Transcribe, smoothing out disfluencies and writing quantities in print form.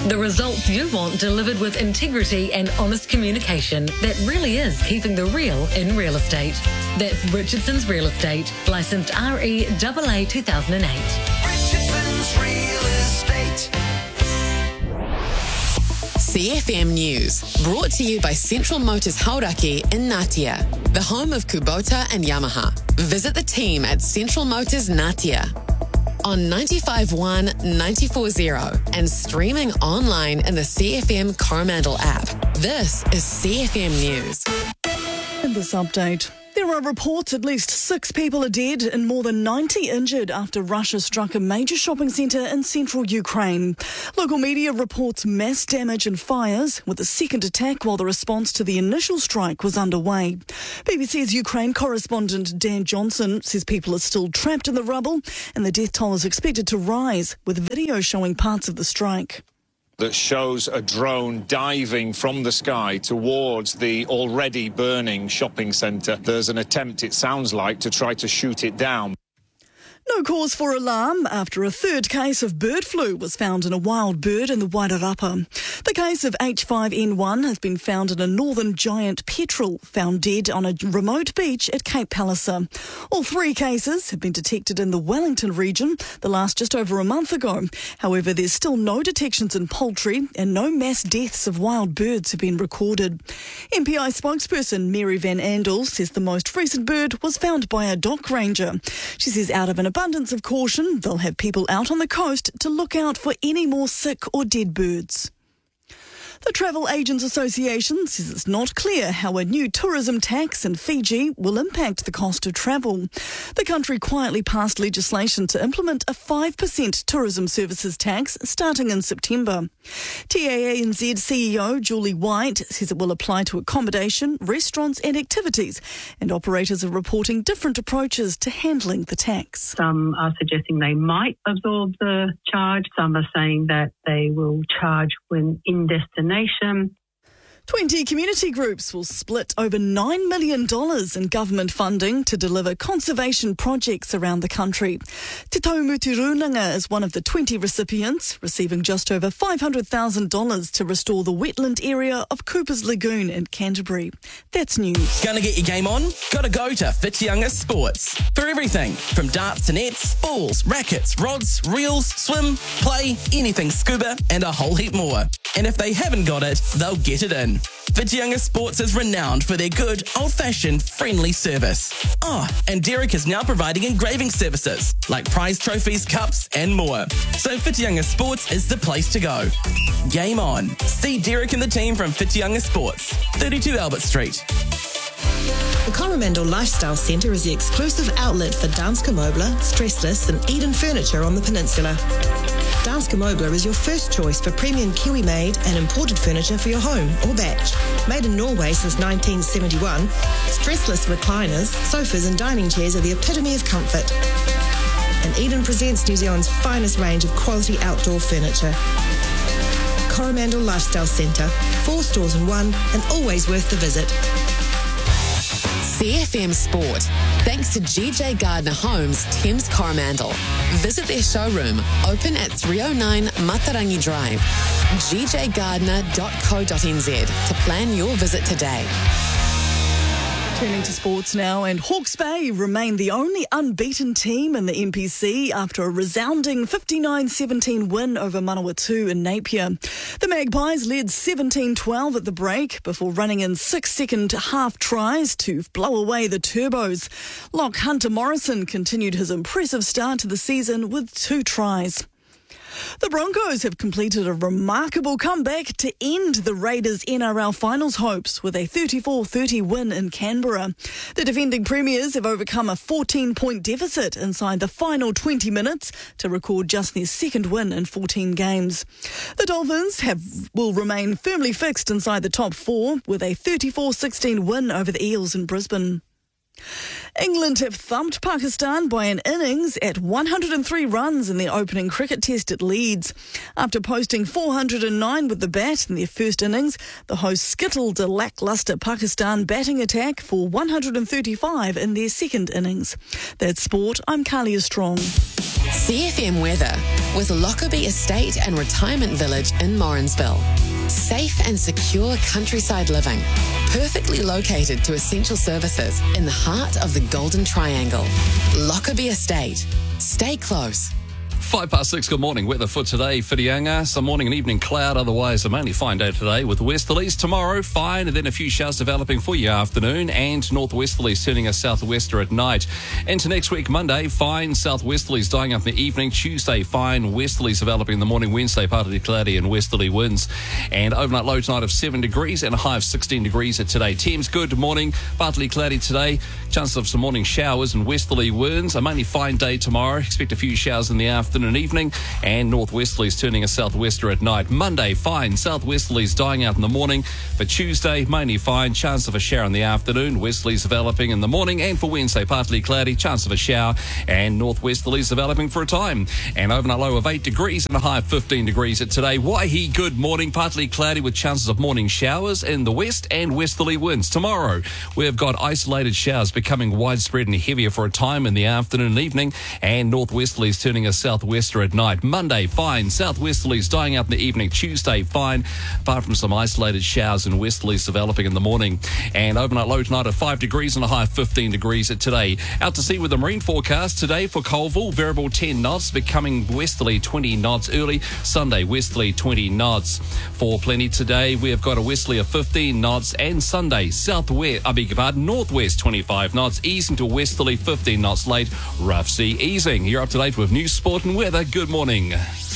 The results you want delivered with integrity and honest communication that really is keeping the real in real estate. That's Richardson's Real Estate, licensed REAA 2008. Richardson's Real Estate. CFM News, brought to you by Central Motors Hauraki in Ngatea, the home of Kubota and Yamaha. Visit the team at Central Motors Ngatea on 95.1, 94.0 and streaming online in the CFM Coromandel app. This is CFM News. In this update, there are reports at least 6 people are dead and more than 90 injured after Russia struck a major shopping centre in central Ukraine. Local media reports mass damage and fires, with a second attack while the response to the initial strike was underway. BBC's Ukraine correspondent Dan Johnson says people are still trapped in the rubble and the death toll is expected to rise, with video showing parts of the strike. That shows a drone diving from the sky towards the already burning shopping centre. There's an attempt, it sounds like, to try to shoot it down. No cause for alarm after a third case of bird flu was found in a wild bird in the Wairarapa. The case of H5N1 has been found in a northern giant petrel found dead on a remote beach at Cape Palliser. All 3 cases have been detected in the Wellington region, the last just over a month ago. However, there's still no detections in poultry and no mass deaths of wild birds have been recorded. MPI spokesperson Mary Van Andel says the most recent bird was found by a dock ranger. She says out of an abundance of caution, they'll have people out on the coast to look out for any more sick or dead birds. The Travel Agents Association says it's not clear how a new tourism tax in Fiji will impact the cost of travel. The country quietly passed legislation to implement a 5% tourism services tax starting in September. TANZ CEO Julie White says it will apply to accommodation, restaurants and activities, and operators are reporting different approaches to handling the tax. Some are suggesting they might absorb the charge. Some are saying that they will charge when in destination. 20 community groups will split over $9 million in government funding to deliver conservation projects around the country. Te Taumutu Runanga is one of the 20 recipients, receiving just over $500,000 to restore the wetland area of Cooper's Lagoon in Canterbury. That's news. Gonna get your game on? Gotta go to Whitianga Sports. For everything from darts to nets, balls, rackets, rods, reels, swim, play, anything scuba, and a whole heap more. And if they haven't got it, they'll get it in. Whitianga Sports is renowned for their good, old-fashioned, friendly service. Oh, and Derek is now providing engraving services, like prize trophies, cups, and more. So Whitianga Sports is the place to go. Game on. See Derek and the team from Whitianga Sports, 32 Albert Street. The Coromandel Lifestyle Centre is the exclusive outlet for Danske Møbler, Stressless and Eden Furniture on the peninsula. Danske Møbler is your first choice for premium Kiwi-made and imported furniture for your home or batch. Made in Norway since 1971, stressless recliners, sofas and dining chairs are the epitome of comfort. And Eden presents New Zealand's finest range of quality outdoor furniture. Coromandel Lifestyle Centre, 4 stores in 1 and always worth the visit. CFM Sport, thanks to GJ Gardner Homes, Thames Coromandel. Visit their showroom, open at 309 Matarangi Drive, gjgardner.co.nz to plan your visit today. Turning to sports now, and Hawke's Bay remain the only unbeaten team in the NPC after a resounding 59-17 win over Manawatu in Napier. The Magpies led 17-12 at the break before running in 6 second-half tries to blow away the Turbos. Lock Hunter Morrison continued his impressive start to the season with 2 tries. The Broncos have completed a remarkable comeback to end the Raiders' NRL finals hopes with a 34-30 win in Canberra. The defending premiers have overcome a 14-point deficit inside the final 20 minutes to record just their second win in 14 games. The Dolphins will remain firmly fixed inside the top 4 with a 34-16 win over the Eels in Brisbane. England have thumped Pakistan by an innings at 103 runs in their opening cricket test at Leeds. After posting 409 with the bat in their first innings, the hosts skittled a lacklustre Pakistan batting attack for 135 in their second innings. That's sport. I'm Kalia Strong. CFM weather with Lockerbie Estate and Retirement Village in Morrinsville. Safe and secure countryside living, perfectly located to essential services in the heart of the Golden Triangle. Lockerbie Estate. Stay close. 6:05, good morning. Weather for today, Whitianga. Some morning and evening cloud, otherwise a mainly fine day today with westerlies. Tomorrow, fine, and then a few showers developing for your afternoon, and northwesterlies turning a southwester at night. Into next week, Monday, fine, southwesterlies dying up in the evening. Tuesday, fine, westerlies developing in the morning. Wednesday, partly cloudy and westerly winds. And overnight low tonight of 7 degrees and a high of 16 degrees at today. Thames, good morning, partly cloudy today. Chances of some morning showers and westerly winds. A mainly fine day tomorrow. Expect a few showers in the afternoon and evening, and northwesterlies turning a southwester at night. Monday, fine, southwesterlies dying out in the morning. For Tuesday, mainly fine, chance of a shower in the afternoon, westerlies developing in the morning, and for Wednesday, partly cloudy, chance of a shower, and northwesterlies developing for a time. And overnight low of 8 degrees and a high of 15 degrees at today. Waihi, good morning, partly cloudy with chances of morning showers in the west and westerly winds. Tomorrow, we've got isolated showers becoming widespread and heavier for a time in the afternoon and evening, and northwesterlies turning a southwester at night. Monday, fine, southwesterlies dying out in the evening. Tuesday, fine, apart from some isolated showers and westerlies developing in the morning. And overnight low tonight of 5 degrees and a high of 15 degrees at today. Out to sea with the marine forecast today for Colville, variable 10 knots, becoming westerly 20 knots early. Sunday, westerly 20 knots. For Plenty today, we have got a westerly of 15 knots, and Sunday, northwest 25 knots, easing to westerly 15 knots late. Rough sea easing. You're up to date with news, sport and weather. Good morning.